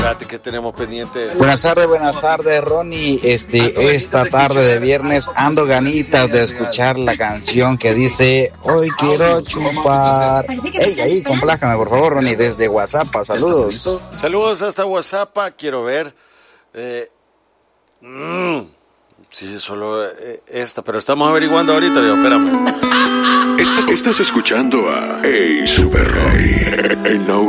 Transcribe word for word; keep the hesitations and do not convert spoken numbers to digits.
Espérate que tenemos pendiente. Buenas tardes, buenas tardes, Ronnie. Este, esta tarde de viernes ando ganitas de escuchar la canción que dice Hoy quiero chupar. Ey, ahí, complácame, por favor, Ronnie, desde WhatsApp. Saludos. Saludos hasta WhatsApp. Quiero ver. Eh, mmm, sí, solo eh, esta, pero estamos averiguando ahorita. Digo, espérame. Estás escuchando a Hey Super Ronnie en la